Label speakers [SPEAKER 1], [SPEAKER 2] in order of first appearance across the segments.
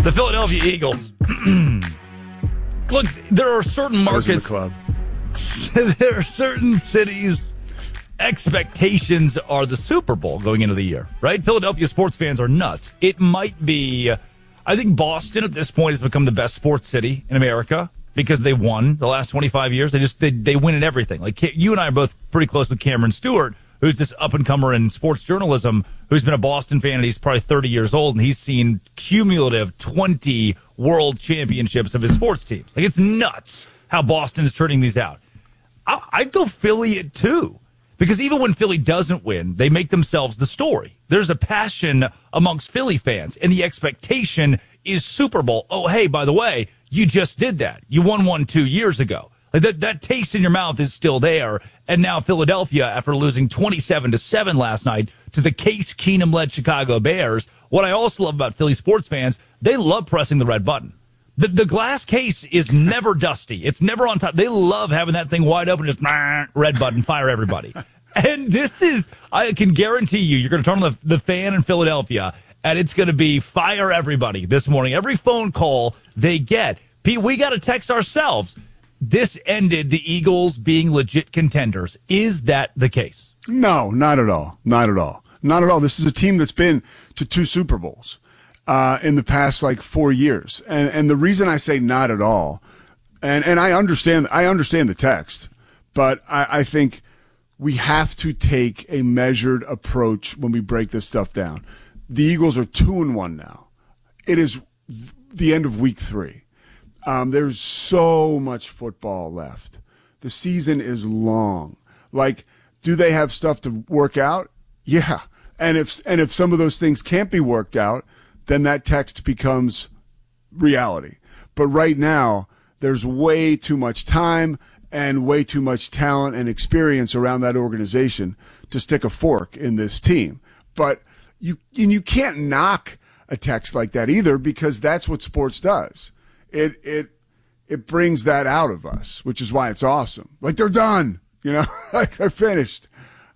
[SPEAKER 1] The Philadelphia Eagles. Look, there are certain markets.
[SPEAKER 2] Club.
[SPEAKER 1] There are certain cities. Expectations are the Super Bowl going into the year, right? Philadelphia sports fans are nuts. It might be, I think Boston at this point has become the best sports city in America because they won the last 25 years. They win at everything. Like you and I are both pretty close with Cameron Stewart, who's this up-and-comer in sports journalism, who's been a Boston fan, and he's probably 30 years old, and he's seen cumulative 20 world championships of his sports teams. Like, it's nuts how Boston is turning these out. I'd go Philly at 2, because even when Philly doesn't win, they make themselves the story. There's a passion amongst Philly fans, and the expectation is Super Bowl. Oh, hey, by the way, you just did that. You won one 2 years ago. Like that taste in your mouth is still there. And now Philadelphia, after losing 27-7 last night to the Case Keenum-led Chicago Bears, what I also love about Philly sports fans, they love pressing the red button. The glass case is never dusty. It's never on top. They love having that thing wide open, just red button, fire everybody. And this is, I can guarantee you're going to turn on the fan in Philadelphia, and it's going to be fire everybody this morning. Every phone call they get. Pete, we got to text ourselves. This ended the Eagles being legit contenders. Is that the case?
[SPEAKER 2] No, not at all. Not at all. Not at all. This is a team that's been to 2 Super Bowls in the past 4 years. And the reason I say not at all, and I understand the text, but I think we have to take a measured approach when we break this stuff down. The Eagles are 2-1 now. It is the end of week 3. There's so much football left. The season is long. Do they have stuff to work out? Yeah. And if some of those things can't be worked out, then that text becomes reality. But right now, there's way too much time and way too much talent and experience around that organization to stick a fork in this team. But you can't knock a text like that either, because that's what sports does. It brings that out of us, which is why it's awesome. They're done, they're finished.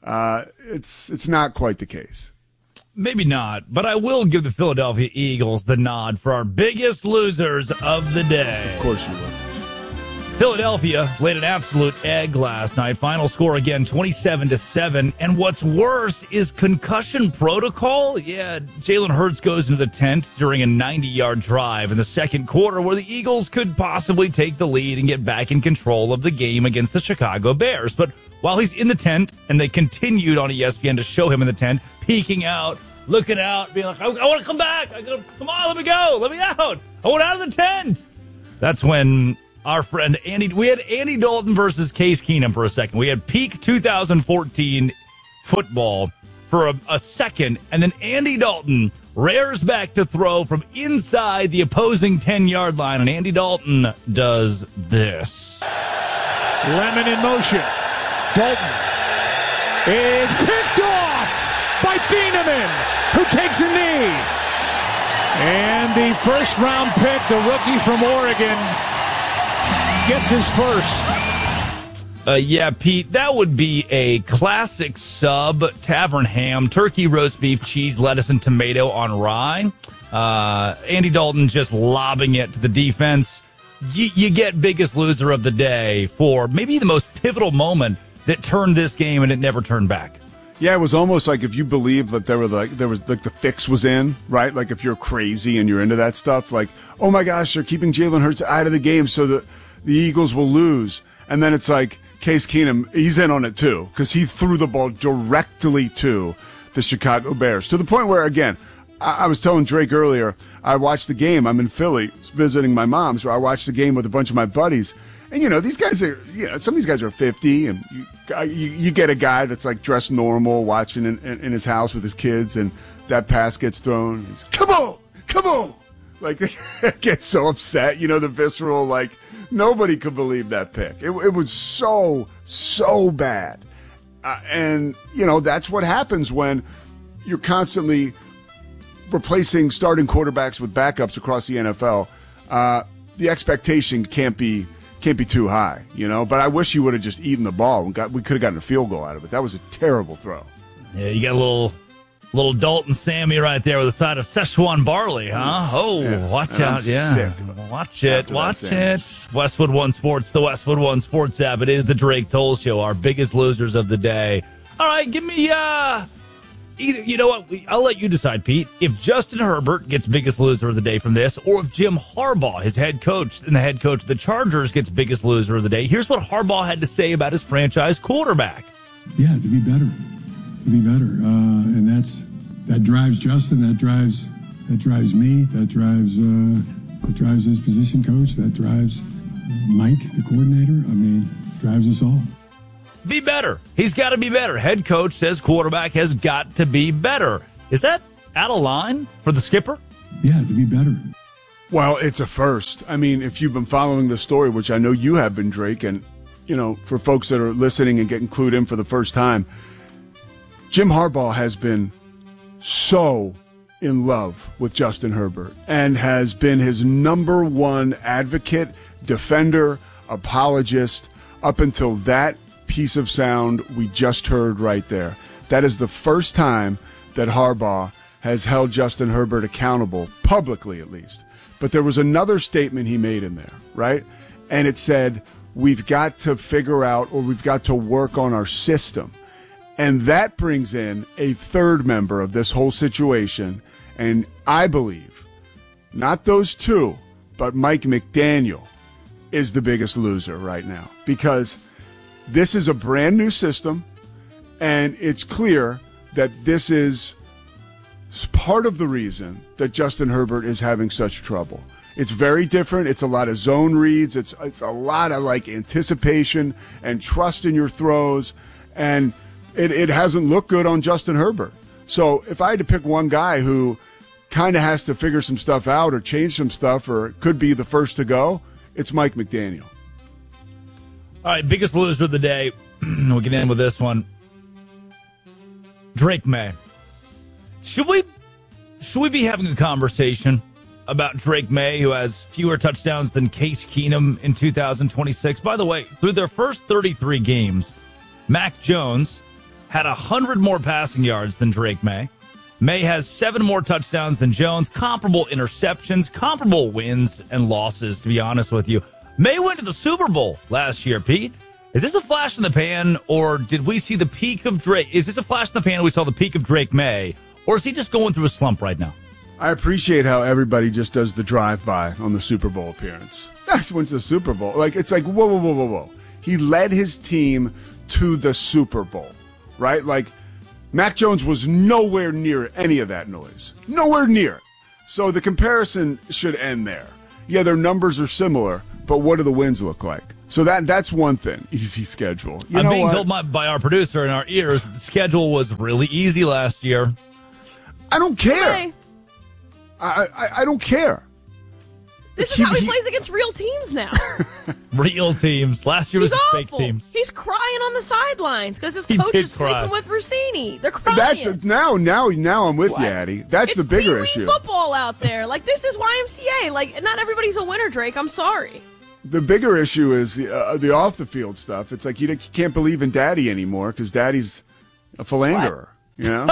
[SPEAKER 2] It's not quite the case.
[SPEAKER 1] Maybe not, but I will give the Philadelphia Eagles the nod for our biggest losers of the day.
[SPEAKER 2] Of course you will.
[SPEAKER 1] Philadelphia laid an absolute egg last night. Final score again, 27-7. And what's worse is concussion protocol. Yeah, Jalen Hurts goes into the tent during a 90-yard drive in the second quarter where the Eagles could possibly take the lead and get back in control of the game against the Chicago Bears. But while he's in the tent, and they continued on ESPN to show him in the tent, peeking out, looking out, being like, I want to come back. Come on, let me go. Let me out. I want out of the tent. That's when our friend Andy, we had Andy Dalton versus Case Keenum for a second. We had peak 2014 football for a second, and then Andy Dalton rears back to throw from inside the opposing 10-yard line, and Andy Dalton does this.
[SPEAKER 3] Lemon in motion. Dalton is picked off by Thieneman, who takes a knee. And the first-round pick, the rookie from Oregon, gets his first.
[SPEAKER 1] Yeah, Pete, that would be a classic sub tavern ham, turkey, roast beef, cheese, lettuce, and tomato on rye. Andy Dalton just lobbing it to the defense. You get biggest loser of the day for maybe the most pivotal moment that turned this game, and it never turned back.
[SPEAKER 2] Yeah, it was almost like if you believe that there was the fix was in, right? Like if you're crazy and you're into that stuff, oh my gosh, they're keeping Jalen Hurts out of the game so that the Eagles will lose. And then it's like Case Keenum, he's in on it too, because he threw the ball directly to the Chicago Bears, to the point where, again, I was telling Drake earlier, I watched the game. I'm in Philly visiting my mom, so I watched the game with a bunch of my buddies. And, these guys are, some of these guys are 50, and you get a guy that's dressed normal watching in his house with his kids, and that pass gets thrown. He's, come on. They get so upset, the visceral, nobody could believe that pick. It was so bad. And, that's what happens when you're constantly replacing starting quarterbacks with backups across the NFL. The expectation can't be too high, But I wish he would have just eaten the ball and we could have gotten a field goal out of it. That was a terrible throw.
[SPEAKER 1] Yeah, you got a little Little Dalton Sammy right there with a side of Szechuan barley, huh? Oh,
[SPEAKER 2] Yeah.
[SPEAKER 1] watch
[SPEAKER 2] And I'm
[SPEAKER 1] out. Yeah.
[SPEAKER 2] sick
[SPEAKER 1] Watch it.
[SPEAKER 2] after that
[SPEAKER 1] Watch
[SPEAKER 2] sandwich.
[SPEAKER 1] it. Westwood One Sports, the Westwood One Sports app. It is the Drake Toll Show, our biggest losers of the day. All right, give me, either, you know what? I'll let you decide, Pete. If Justin Herbert gets biggest loser of the day from this, or if Jim Harbaugh, his head coach and the head coach of the Chargers, gets biggest loser of the day. Here's what Harbaugh had to say about his franchise quarterback.
[SPEAKER 4] Yeah, to be better, and that drives Justin, that drives me, that drives his position coach, that drives Mike, the coordinator. I mean, drives us all.
[SPEAKER 1] Be better. He's got to be better. Head coach says quarterback has got to be better. Is that out of line for the skipper?
[SPEAKER 4] Yeah, to be better.
[SPEAKER 2] Well, it's a first. I mean, if you've been following the story, which I know you have been, Drake, and, you know, for folks that are listening and getting clued in for the first time, Jim Harbaugh has been so in love with Justin Herbert and has been his number one advocate, defender, apologist up until that piece of sound we just heard right there. That is the first time that Harbaugh has held Justin Herbert accountable, publicly at least. But there was another statement he made in there, right? And it said, we've got to figure out, or we've got to work on our system. And that brings in a third member of this whole situation. And I believe, not those two, but Mike McDaniel is the biggest loser right now. Because this is a brand new system, and it's clear that this is part of the reason that Justin Herbert is having such trouble. It's very different. It's a lot of zone reads. It's a lot of like anticipation and trust in your throws, and it hasn't looked good on Justin Herbert. So if I had to pick one guy who kind of has to figure some stuff out or change some stuff or could be the first to go, it's Mike McDaniel.
[SPEAKER 1] All right, biggest loser of the day. We'll get in with this one. Drake May. Should we be having a conversation about Drake May, who has fewer touchdowns than Case Keenum in 2026? By the way, through their first 33 games, Mac Jones had 100 more passing yards than Drake May. May has 7 more touchdowns than Jones, comparable interceptions, comparable wins and losses, to be honest with you. May went to the Super Bowl last year, Pete. Is this a flash in the pan, or did we see the peak of Drake? Is this a flash in the pan, we saw the peak of Drake May, or is he just going through a slump right now?
[SPEAKER 2] I appreciate how everybody just does the drive-by on the Super Bowl appearance. He went to the Super Bowl. It's like, whoa. He led his team to the Super Bowl, right? Like, Mac Jones was nowhere near any of that noise. Nowhere near it. So the comparison should end there. Yeah, their numbers are similar, but what do the wins look like? So that's one thing. Easy schedule.
[SPEAKER 1] I'm being told by our producer in our ears that the schedule was really easy last year.
[SPEAKER 2] I don't care.
[SPEAKER 5] Hey.
[SPEAKER 2] I don't care.
[SPEAKER 5] This is how he plays against real teams now.
[SPEAKER 1] Real teams. Last year was
[SPEAKER 5] He's
[SPEAKER 1] fake
[SPEAKER 5] awful.
[SPEAKER 1] teams.
[SPEAKER 5] He's crying on the sidelines because his
[SPEAKER 1] He
[SPEAKER 5] coach
[SPEAKER 1] did
[SPEAKER 5] is
[SPEAKER 1] cry.
[SPEAKER 5] sleeping with Rossini. They're crying.
[SPEAKER 2] That's now I'm with you, Addie. That's
[SPEAKER 5] it's
[SPEAKER 2] the bigger
[SPEAKER 5] Pee-wee
[SPEAKER 2] issue.
[SPEAKER 5] football out there. Like, this is YMCA. Like, not everybody's a winner, Drake. I'm sorry.
[SPEAKER 2] The bigger issue is the off the field stuff. It's like you can't believe in Daddy anymore because Daddy's a philanderer. You know,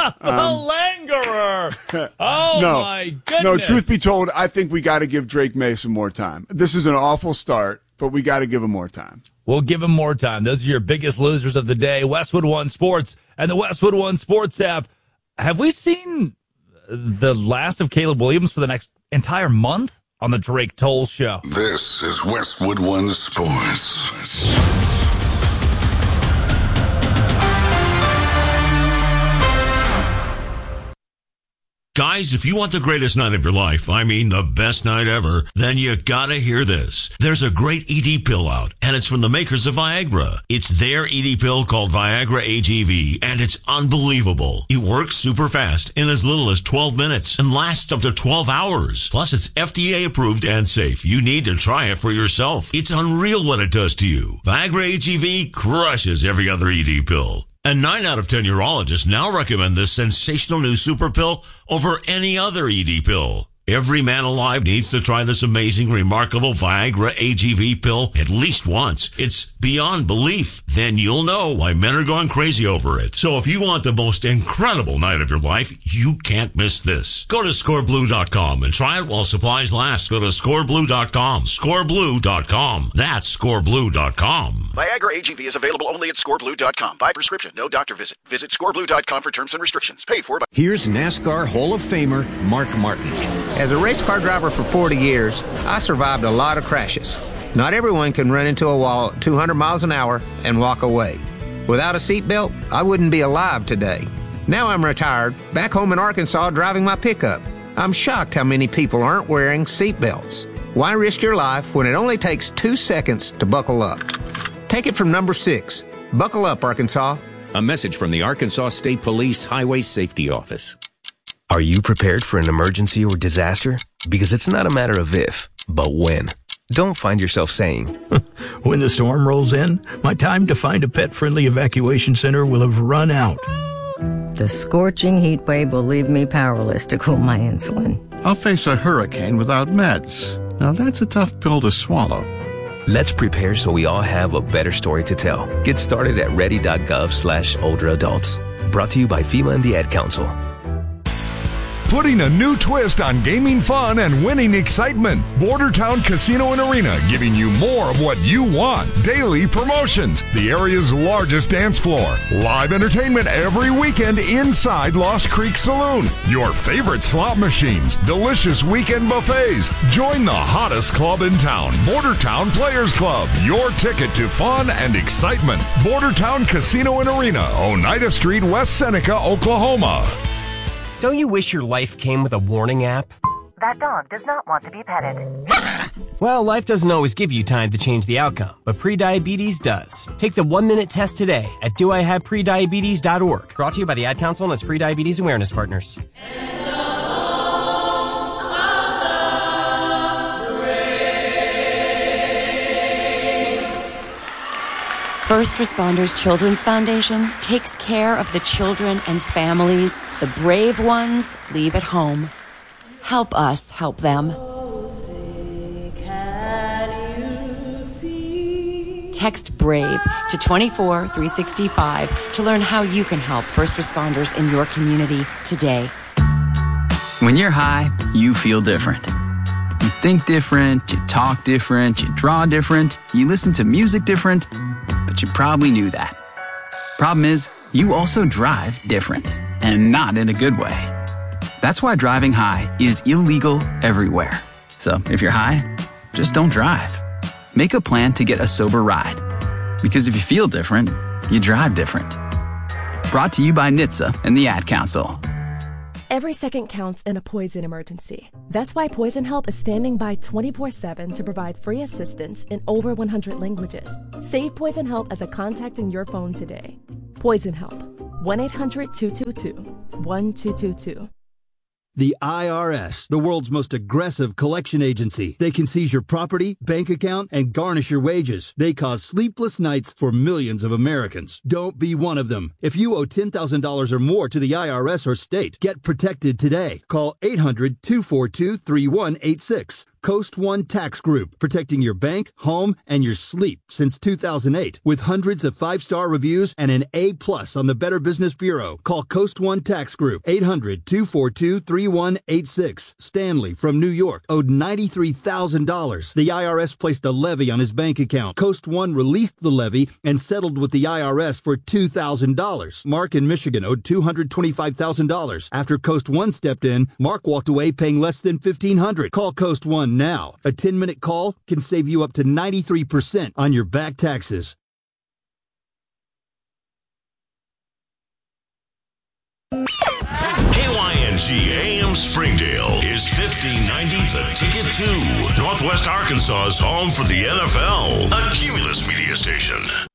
[SPEAKER 1] Langerer. Oh,
[SPEAKER 2] no,
[SPEAKER 1] my goodness.
[SPEAKER 2] no. Truth be told, I think we got to give Drake May some more time. This is an awful start, but we got to give him more time.
[SPEAKER 1] We'll give him more time. Those are your biggest losers of the day. Westwood One Sports and the Westwood One Sports app. Have we seen the last of Caleb Williams for the next entire month on the Drake Toll Show?
[SPEAKER 6] This is Westwood One Sports.
[SPEAKER 7] Guys, if you want the greatest night of your life, I mean the best night ever, then you gotta hear this. There's a great ED pill out, and it's from the makers of Viagra. It's their ED pill called Viagra AGV, and it's unbelievable. It works super fast in as little as 12 minutes and lasts up to 12 hours. Plus, it's FDA approved and safe. You need to try it for yourself. It's unreal what it does to you. Viagra AGV crushes every other ED pill. And 9 out of 10 urologists now recommend this sensational new super pill over any other ED pill. Every man alive needs to try this amazing, remarkable Viagra AGV pill at least once. It's beyond belief. Then you'll know why men are going crazy over it. So if you want the most incredible night of your life, you can't miss this. Go to scoreblue.com and try it while supplies last. Go to scoreblue.com. Scoreblue.com. That's scoreblue.com.
[SPEAKER 8] Viagra AGV is available only at scoreblue.com. By prescription, no doctor visit. Visit scoreblue.com for terms and restrictions. Paid for by...
[SPEAKER 9] Here's NASCAR Hall of Famer Mark Martin.
[SPEAKER 10] As a race car driver for 40 years, I survived a lot of crashes. Not everyone can run into a wall at 200 miles an hour and walk away. Without a seatbelt, I wouldn't be alive today. Now I'm retired, back home in Arkansas driving my pickup. I'm shocked how many people aren't wearing seatbelts. Why risk your life when it only takes 2 seconds to buckle up? Take it from number 6. Buckle up, Arkansas.
[SPEAKER 9] A message from the Arkansas State Police Highway Safety Office.
[SPEAKER 11] Are you prepared for an emergency or disaster? Because it's not a matter of if, but when. Don't find yourself saying,
[SPEAKER 12] when the storm rolls in, my time to find a pet-friendly evacuation center will have run out.
[SPEAKER 13] The scorching heat wave will leave me powerless to cool my insulin.
[SPEAKER 14] I'll face a hurricane without meds. Now that's a tough pill to swallow.
[SPEAKER 11] Let's prepare so we all have a better story to tell. Get started at ready.gov/older adults. Brought to you by FEMA and the Ad Council.
[SPEAKER 15] Putting a new twist on gaming fun and winning excitement. Bordertown Casino and Arena, giving you more of what you want. Daily promotions, the area's largest dance floor. Live entertainment every weekend inside Lost Creek Saloon. Your favorite slot machines, delicious weekend buffets. Join the hottest club in town, Bordertown Players Club. Your ticket to fun and excitement. Bordertown Casino and Arena, Oneida Street, West Seneca, Oklahoma.
[SPEAKER 16] Don't you wish your life came with a warning app?
[SPEAKER 17] That dog does not want to be petted.
[SPEAKER 16] Well, life doesn't always give you time to change the outcome, but prediabetes does. Take the 1-minute test today at doihaveprediabetes.org. Brought to you by the Ad Council and its Prediabetes Awareness Partners.
[SPEAKER 18] First Responders Children's Foundation takes care of the children and families the brave ones leave at home. Help us help them. Text BRAVE to 24365 to learn how you can help first responders in your community today.
[SPEAKER 19] When you're high, you feel different. You think different, you talk different, you draw different, you listen to music different, but you probably knew that. Problem is, you also drive different, and not in a good way. That's why driving high is illegal everywhere. So if you're high, just don't drive. Make a plan to get a sober ride. Because if you feel different, you drive different. Brought to you by NHTSA and the Ad Council.
[SPEAKER 20] Every second counts in a poison emergency. That's why Poison Help is standing by 24/7 to provide free assistance in over 100 languages. Save Poison Help as a contact in your phone today. Poison Help, 1-800-222-1222.
[SPEAKER 21] The IRS, the world's most aggressive collection agency. They can seize your property, bank account, and garnish your wages. They cause sleepless nights for millions of Americans. Don't be one of them. If you owe $10,000 or more to the IRS or state, get protected today. Call 800-242-3186. Coast One Tax Group, protecting your bank, home, and your sleep since 2008. With hundreds of 5-star reviews and an A+ on the Better Business Bureau. Call Coast One Tax Group, 800-242-3186. Stanley from New York owed $93,000. The IRS placed a levy on his bank account. Coast One released the levy and settled with the IRS for $2,000. Mark in Michigan owed $225,000. After Coast One stepped in, Mark walked away paying less than $1,500. Call Coast One now. A 10-minute call can save you up to 93% on your back taxes.
[SPEAKER 7] KYNG AM Springdale is 5090 The Ticket 2, Northwest Arkansas's home for the NFL, a Cumulus media station.